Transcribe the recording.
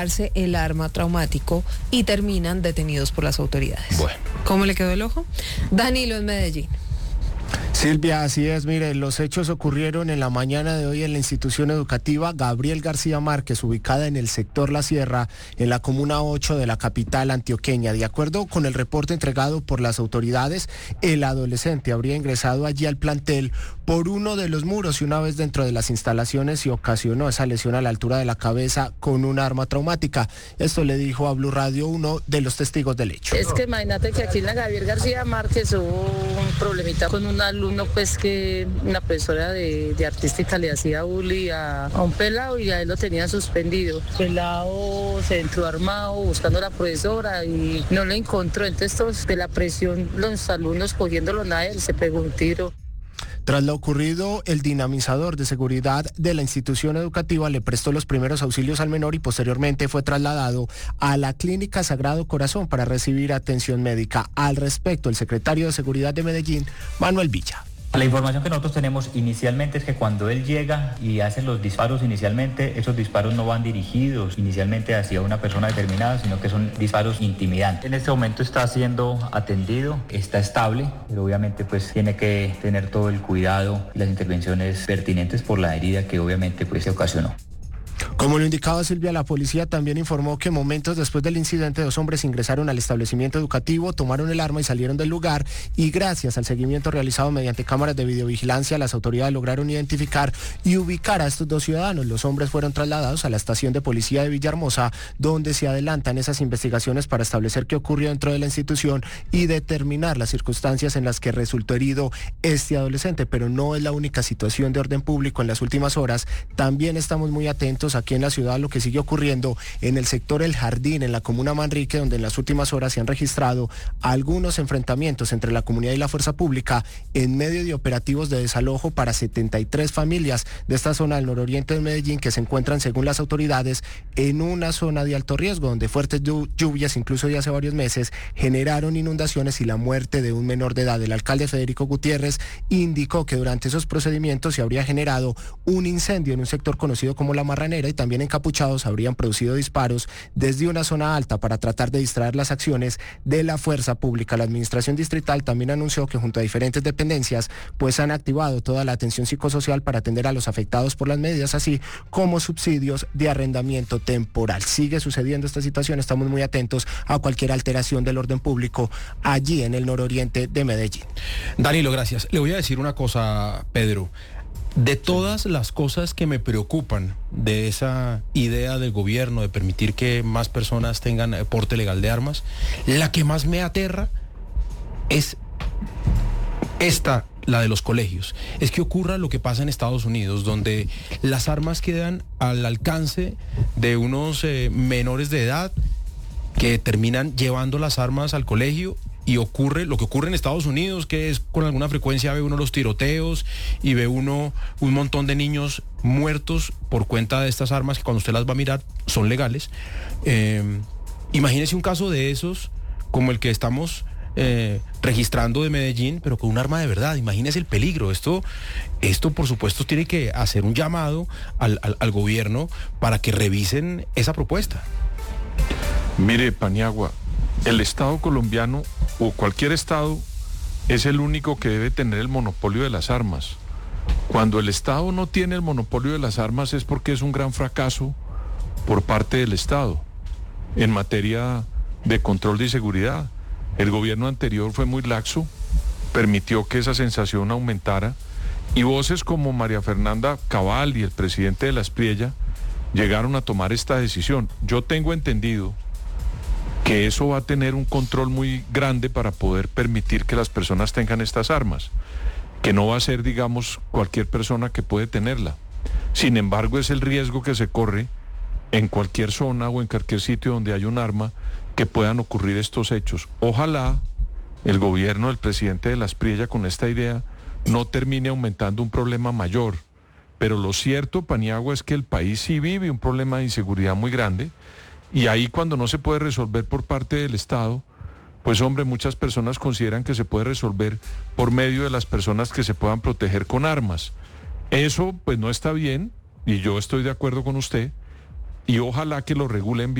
el arma traumático y terminan detenidos por las autoridades. Bueno. ¿Cómo le quedó el ojo? Danilo en Medellín. Silvia, así es, mire, los hechos ocurrieron en la mañana de hoy en la institución educativa Gabriel García Márquez, ubicada en el sector La Sierra, en la comuna 8 de la capital antioqueña. De acuerdo con el reporte entregado por las autoridades, el adolescente habría ingresado allí al plantel por uno de los muros y una vez dentro de las instalaciones y ocasionó esa lesión a la altura de la cabeza con un arma traumática. Esto le dijo a Blue Radio uno de los testigos del hecho. Es que imagínate que aquí en la Gabriel García Márquez hubo un problemita con un alumno, pues que una profesora de artística le hacía bullying a un pelado y a él lo tenían suspendido. El pelado se entró armado buscando a la profesora y no lo encontró, entonces todos de la presión, los alumnos cogiéndolo a él, se pegó un tiro. Tras lo ocurrido, el dinamizador de seguridad de la institución educativa le prestó los primeros auxilios al menor y posteriormente fue trasladado a la Clínica Sagrado Corazón para recibir atención médica. Al respecto, el secretario de Seguridad de Medellín, Manuel Villa. La información que nosotros tenemos inicialmente es que cuando él llega y hace los disparos inicialmente, esos disparos no van dirigidos inicialmente hacia una persona determinada, sino que son disparos intimidantes. En este momento está siendo atendido, está estable, pero obviamente pues tiene que tener todo el cuidado y las intervenciones pertinentes por la herida que obviamente pues se ocasionó. Como lo indicaba Silvia, la policía también informó que momentos después del incidente 2 hombres ingresaron al establecimiento educativo, tomaron el arma y salieron del lugar y gracias al seguimiento realizado mediante cámaras de videovigilancia, las autoridades lograron identificar y ubicar a estos 2 ciudadanos. Los hombres fueron trasladados a la estación de policía de Villahermosa, donde se adelantan esas investigaciones para establecer qué ocurrió dentro de la institución y determinar las circunstancias en las que resultó herido este adolescente. Pero no es la única situación de orden público en las últimas horas. También estamos muy atentos aquí en la ciudad lo que sigue ocurriendo en el sector El Jardín, en la comuna Manrique, donde en las últimas horas se han registrado algunos enfrentamientos entre la comunidad y la fuerza pública en medio de operativos de desalojo para 73 familias de esta zona del nororiente de Medellín que se encuentran, según las autoridades, en una zona de alto riesgo, donde fuertes lluvias, incluso de hace varios meses, generaron inundaciones y la muerte de un menor de edad. El alcalde Federico Gutiérrez indicó que durante esos procedimientos se habría generado un incendio en un sector conocido como La Marranera y también encapuchados habrían producido disparos desde una zona alta para tratar de distraer las acciones de la fuerza pública. La administración distrital también anunció que junto a diferentes dependencias pues han activado toda la atención psicosocial para atender a los afectados por las medidas, así como subsidios de arrendamiento temporal. Sigue sucediendo esta situación, estamos muy atentos a cualquier alteración del orden público allí en el nororiente de Medellín. Danilo, gracias. Le voy a decir una cosa, Pedro. De todas las cosas que me preocupan de esa idea del gobierno de permitir que más personas tengan porte legal de armas, la que más me aterra es esta, la de los colegios. Es que ocurra lo que pasa en Estados Unidos, donde las armas quedan al alcance de unos menores de edad que terminan llevando las armas al colegio. Y ocurre lo que ocurre en Estados Unidos, que es con alguna frecuencia ve uno los tiroteos y ve uno un montón de niños muertos por cuenta de estas armas que cuando usted las va a mirar son legales. Imagínese un caso de esos como el que estamos registrando de Medellín, pero con un arma de verdad. Imagínese el peligro. Esto por supuesto tiene que hacer un llamado al gobierno para que revisen esa propuesta. Mire, Paniagua, el Estado colombiano o cualquier Estado es el único que debe tener el monopolio de las armas. Cuando el Estado no tiene el monopolio de las armas es porque es un gran fracaso por parte del Estado en materia de control de seguridad. El gobierno anterior fue muy laxo, permitió que esa sensación aumentara y voces como María Fernanda Cabal y el presidente de la Espriella llegaron a tomar esta decisión. Yo tengo entendido que eso va a tener un control muy grande para poder permitir que las personas tengan estas armas, que no va a ser, digamos, cualquier persona que puede tenerla. Sin embargo, es el riesgo que se corre en cualquier zona o en cualquier sitio donde hay un arma que puedan ocurrir estos hechos. Ojalá el gobierno del presidente de la Espriella con esta idea no termine aumentando un problema mayor, pero lo cierto, Paniagua, es que el país sí vive un problema de inseguridad muy grande. Y ahí cuando no se puede resolver por parte del Estado, pues hombre, muchas personas consideran que se puede resolver por medio de las personas que se puedan proteger con armas. Eso pues no está bien, y yo estoy de acuerdo con usted, y ojalá que lo regulen bien.